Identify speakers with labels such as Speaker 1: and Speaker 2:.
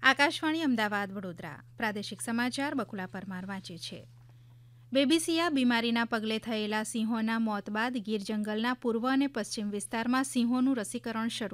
Speaker 1: આકાશવાણી અમદાવાદ વડોદરા પ્રાદેશિક સમાચાર બકુલા પરમાર વાંચે છે. બેબીસિયા બીમારીના પગલે થયેલા સિંહોના મોત બાદ ગીર જંગલના પૂર્વ અને પશ્ચિમ વિસ્તારમાં સિંહોનું રસીકરણ શરૂ